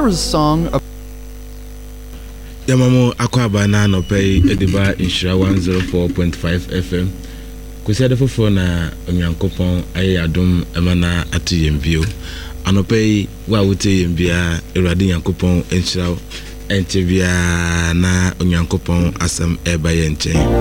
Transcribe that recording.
Laura's song. Yamamo Aquaba no pay Ediba Inshira 104.5 FM. Kusada for na Onyankopon Ayadum Emana atu yembio. Anopay wa wote yembia Eradi Yankopon Inshira entebia na Onyankopon asam eba yenche.